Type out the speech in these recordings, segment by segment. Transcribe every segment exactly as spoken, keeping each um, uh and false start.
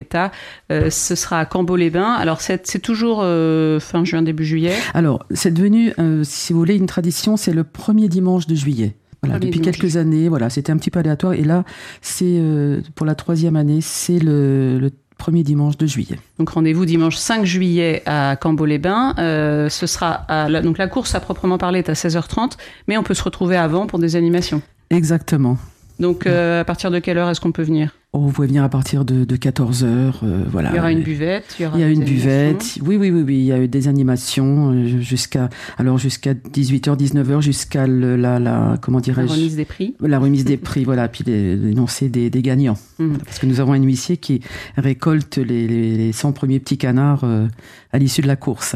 fêta. Euh, ce sera à Cambo-les-Bains. Alors, c'est, c'est toujours euh, fin juin, début juillet. Alors, c'est devenu, euh, si vous voulez, une tradition, c'est le premier dimanche de juillet. Voilà, Premier depuis dimanche. quelques années, voilà, c'était un petit peu aléatoire. Et là, c'est euh, pour la troisième année, c'est le, le premier dimanche de juillet. Donc rendez-vous dimanche cinq juillet à Cambo-les-Bains. Euh, ce sera à la, donc la course à proprement parler est à seize heures trente, mais on peut se retrouver avant pour des animations. Exactement. Donc euh, à partir de quelle heure est-ce qu'on peut venir ? Oh, vous pouvez venir à partir de, de quatorze heures, euh, voilà. Il y aura une buvette, il y aura Il y a des une animations. buvette. Oui, oui, oui, oui. Il y a eu des animations euh, jusqu'à, alors jusqu'à dix-huit heures, dix-neuf heures, jusqu'à le, la, la, comment La dirais-je? remise des prix. La remise des prix, voilà. Puis les- l'énoncé des, des gagnants. Mmh. Parce que nous avons un huissier qui récolte les, les, les cent premiers petits canards euh, à l'issue de la course.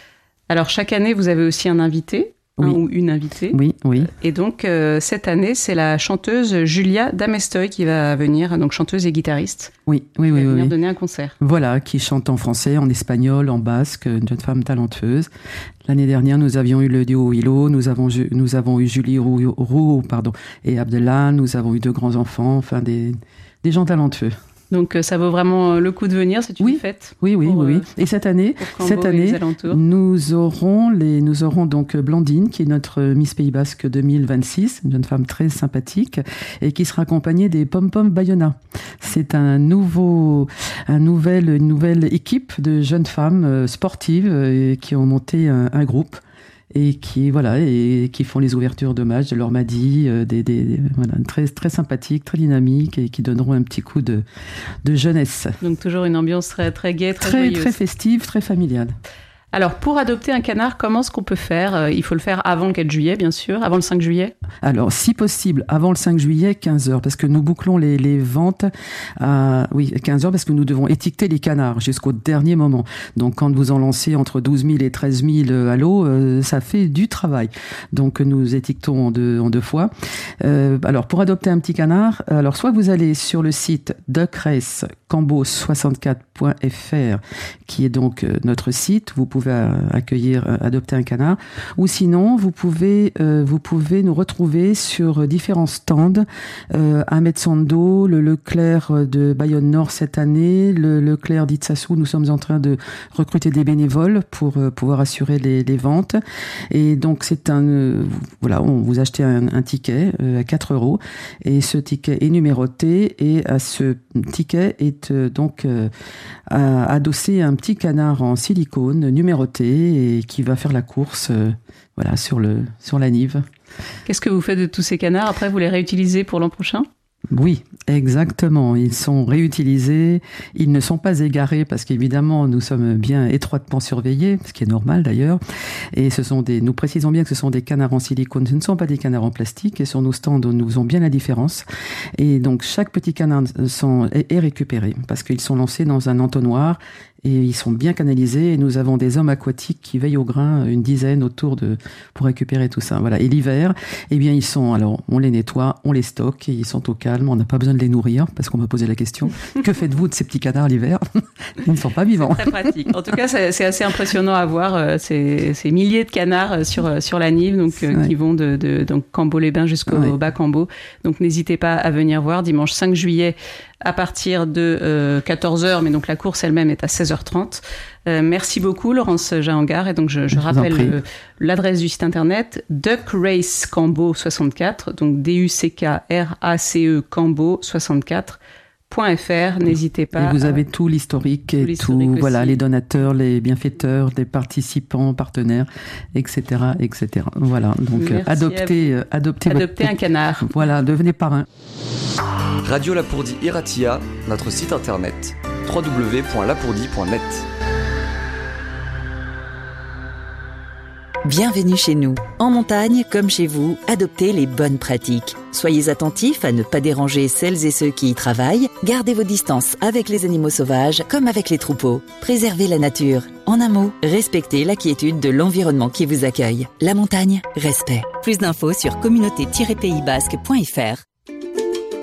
Alors chaque année, vous avez aussi un invité. Un Oui. ou une invitée. Oui, oui. Et donc, euh, cette année, c'est la chanteuse Julia Damestoy qui va venir, donc chanteuse et guitariste, Oui, oui, qui oui, va oui. venir oui. donner un concert. Voilà, qui chante en français, en espagnol, en basque, une jeune femme talentueuse. L'année dernière, nous avions eu le duo Willow, nous avons, ju- nous avons eu Julie Roux, Roux, pardon, et Abdellah, nous avons eu deux grands enfants, enfin des, des gens talentueux. Donc, euh, ça vaut vraiment le coup de venir, c'est une Oui. fête. Oui, oui, Pour, oui, oui. euh, Et cette année, pour Cambo cette et les année, alentours. nous aurons les, nous aurons donc Blandine, qui est notre Miss Pays Basque deux mille vingt-six, une jeune femme très sympathique, et qui sera accompagnée des Pom Pom Bayona. C'est un nouveau, un nouvel, une nouvelle équipe de jeunes femmes euh, sportives euh, qui ont monté un, un groupe. Et qui voilà et qui font les ouvertures de matchs de l'Ormadi, euh, des, des, des voilà très très sympathiques, très dynamiques et qui donneront un petit coup de de jeunesse. Donc, toujours une ambiance très, très gaie, très, Très, joyeuse. très festive, très familiale. Alors, pour adopter un canard, comment est-ce qu'on peut faire ? Euh, Il faut le faire avant le quatre juillet, bien sûr, avant le cinq juillet. Alors, si possible, avant le cinq juillet, quinze heures, parce que nous bouclons les, les ventes à, oui, quinze heures, parce que nous devons étiqueter les canards jusqu'au dernier moment. Donc, quand vous en lancez entre douze mille et treize mille à l'eau, euh, ça fait du travail. Donc, nous étiquetons en deux, en deux fois. Euh, alors, pour adopter un petit canard, alors, soit vous allez sur le site duck race cambo soixante-quatre point f r, qui est donc euh, notre site, vous pouvez accueillir, euh, adopter un canard, ou sinon, vous pouvez, euh, vous pouvez nous retrouver sur différents stands, euh, à Metsondo, le Leclerc de Bayonne Nord cette année, le Leclerc d'Itsassou, nous sommes en train de recruter des bénévoles pour euh, pouvoir assurer les, les ventes. Et donc, c'est un, euh, voilà, on vous achetez un, un ticket euh, à quatre euros, et ce ticket est numéroté, et à ce ticket est euh, donc euh, adossé un petit canard en silicone numéroté et qui va faire la course euh, voilà, sur, le, sur la Nive. Qu'est-ce que vous faites de tous ces canards ? Après, vous les réutilisez pour l'an prochain ? Oui, exactement. Ils sont réutilisés. Ils ne sont pas égarés parce qu'évidemment, nous sommes bien étroitement surveillés, ce qui est normal d'ailleurs. Et ce sont des, nous précisons bien que ce sont des canards en silicone. Ce ne sont pas des canards en plastique. Et sur nos stands, nous faisons bien la différence. Et donc, chaque petit canard sont, est, est récupéré parce qu'ils sont lancés dans un entonnoir. Et ils sont bien canalisés et nous avons des hommes aquatiques qui veillent au grain, une dizaine autour de, pour récupérer tout ça. Voilà. Et l'hiver, eh bien, ils sont, alors, on les nettoie, on les stocke et ils sont au calme. On n'a pas besoin de les nourrir parce qu'on m'a posé la question. Que faites-vous de ces petits canards l'hiver? Ils ne sont pas vivants. C'est très pratique. En tout cas, c'est, c'est assez impressionnant à voir euh, ces, ces milliers de canards sur, sur la Nive, donc, euh, Ouais. qui vont de, de donc Cambo-les-Bains jusqu'au Ouais. bas Cambo. Donc, n'hésitez pas à venir voir dimanche cinq juillet à partir de euh, quatorze heures, mais donc la course elle-même est à seize heures trente. Euh, merci beaucoup, Laurence Jahangar. Et donc, je, je Je vous en rappelle prie. euh, l'adresse du site internet duck race cambo soixante-quatre, donc D U C K R A C E Cambo soixante-quatre point F R. N'hésitez pas. Et vous à- avez tout l'historique et tout tout, l'historique voilà, aussi. les donateurs, les bienfaiteurs, les participants, partenaires, et cetera, et cetera. Voilà. Donc, euh, Merci à adoptez, euh, adoptez, adopter votre un canard. Voilà, devenez parrain. Radio Lapourdie Iratia, notre site internet w w w point lapourdie point net. Bienvenue chez nous. En montagne, comme chez vous, adoptez les bonnes pratiques. Soyez attentifs à ne pas déranger celles et ceux qui y travaillent. Gardez vos distances avec les animaux sauvages comme avec les troupeaux. Préservez la nature. En un mot, respectez la quiétude de l'environnement qui vous accueille. La montagne, respect. Plus d'infos sur communauté tiret pays basque point f r.